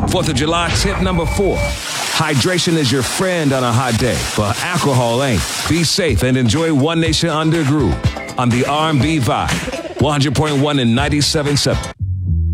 4th of July tip number 4. Hydration is your friend on a hot day, but alcohol ain't. Be safe and enjoy One Nation Under Groove on the R&B Vibe. 100.1 and 97.7.